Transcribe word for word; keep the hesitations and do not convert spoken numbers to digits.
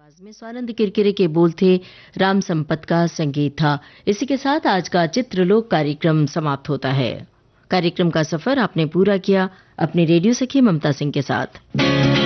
आवाज में स्वानंद किरकिरे के बोल थे, राम संपत का संगीत था। इसी के साथ आज का चित्रलोक कार्यक्रम समाप्त होता है। कार्यक्रम का सफर आपने पूरा किया अपनी रेडियो सखी ममता सिंह के साथ।